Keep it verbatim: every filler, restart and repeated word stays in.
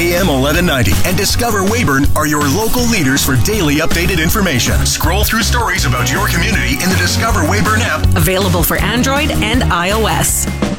A M eleven ninety and Discover Weyburn are your local leaders for daily updated information. Scroll through stories about your community in the Discover Weyburn app. Available for Android and iOS.